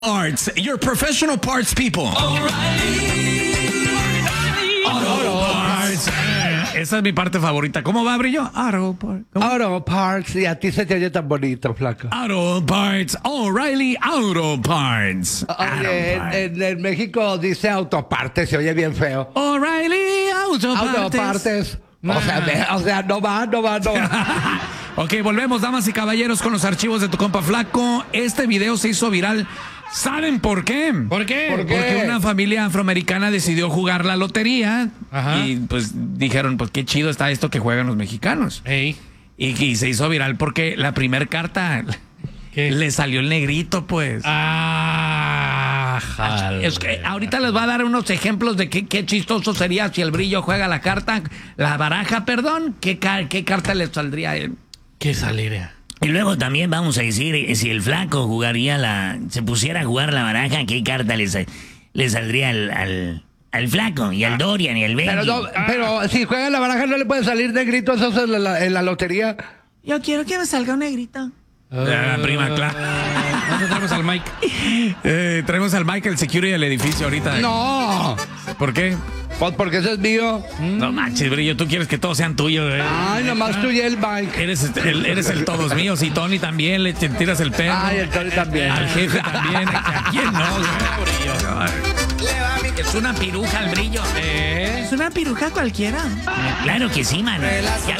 Parts, your professional parts people. O'Reilly Auto Parts. Esa es mi parte favorita. ¿Cómo va, Brillo? Auto Parts. Y a ti se te oye tan bonito, flaco. Auto Parts. O'Reilly Auto Parts. Oye, en México dice autopartes, se oye bien feo. O'Reilly Auto Parts. Autopartes. O sea, no va. Ok, volvemos, damas y caballeros, con los archivos de tu compa Flaco. Este video se hizo viral. ¿Saben por qué? ¿Por qué? Porque una familia afroamericana decidió jugar la lotería. Ajá. Y pues dijeron, pues qué chido está esto que juegan los mexicanos. Ey. Y se hizo viral porque la primer carta ¿Qué? le salió el negrito, pues. Es que ahorita les voy a dar unos ejemplos de qué chistoso sería si el Brillo juega la carta, la baraja, perdón. ¿Qué carta le saldría a él? ¿Qué saliría? Y luego también vamos a decir, si el Flaco se pusiera a jugar la baraja, ¿qué carta le saldría al Flaco y al Dorian y al Benji? Pero si juega la baraja no le puede salir negrito eso en la lotería. Yo quiero que me salga un negrito. La prima, claro. ¿Dónde traemos al Mike? Traemos al Mike, el security del edificio ahorita. No. ¿Por qué? Pues porque ese es mío. No manches, Brillo, tú quieres que todos sean tuyos, Ay, nomás tú y el Mike. Eres el todos míos, y Tony también, le tiras el perro. Ay, el Tony también. Al jefe también. ¿A quién no, Brillo? Es una piruja el Brillo. Es una piruja cualquiera. Claro que sí, mano. Ya